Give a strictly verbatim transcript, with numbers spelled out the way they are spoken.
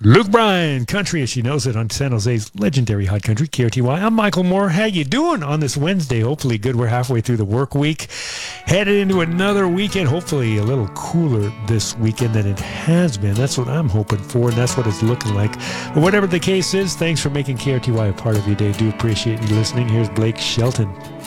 Luke Bryan, country as she knows it on San Jose's legendary hot country, K R T Y. I'm Michael Moore. How you doing on this Wednesday? Hopefully good. We're halfway through the work week. Headed into another weekend, hopefully a little cooler this weekend than it has been. That's what I'm hoping for, and that's what it's looking like. But whatever the case is, thanks for making K R T Y a part of your day. Do appreciate you listening. Here's Blake Shelton.